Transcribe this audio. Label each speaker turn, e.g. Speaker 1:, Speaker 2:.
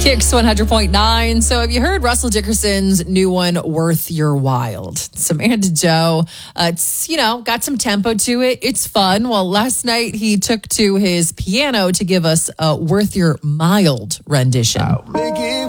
Speaker 1: Kicks 100.9. So have you heard Russell Dickerson's new one, Worth Your Wild? Samantha Joe. It's, got some tempo to it. It's fun. Well, last night he took to his piano to give us a Worth Your Mild rendition.
Speaker 2: Wow.